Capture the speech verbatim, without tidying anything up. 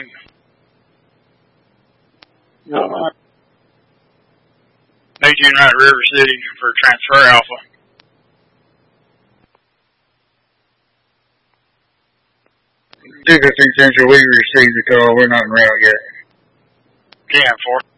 No. Meet you at River City for Transfer Alpha. Dickerson Central, we received the call. We're not en route yet. ten four.